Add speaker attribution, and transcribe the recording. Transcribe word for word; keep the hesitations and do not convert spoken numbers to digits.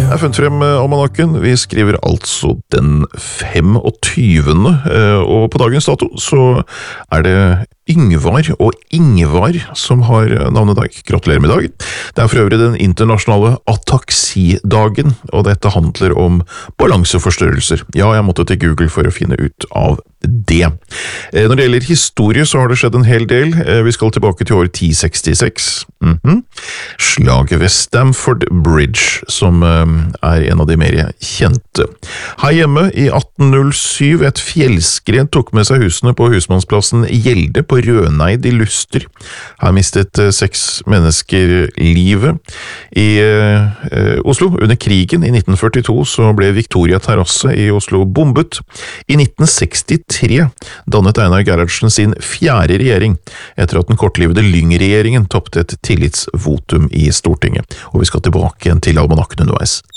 Speaker 1: Jeg har funnet frem almanakken. Vi skriver altså den femogtyvende, og på dagens dato så er det Yngvar og Ingvar som har navnedag. Gratulerer med dagen. Det er for øvrig den internasjonale ataksidagen, og dette handler om balanseforstørrelser. Ja, jeg måtte til Google for å finne ut av det. Når det gjelder historie så har det skjedd en hel del. Vi skal tilbake til år ti sekstiseks. Mm-hmm. Slaget ved Stamford Bridge, som er en av de mer kjente. Her hjemme i atten null syv, et fjellskred tok med seg husene på husmannsplassen Gjelde på Røneid i Luster. Her mistet seks mennesker livet. I eh, Oslo, under krigen i nitten førtito, så ble Victoria Terrasse i Oslo bombet. I nitten sekstitre dannet Einar Gerhardsen sin fjerde regjering, etter at den kortlivede Lyng-regjeringen toppte et tillitsvotum i Stortinget. Og vi skal tilbake igjen til almanakken underveis.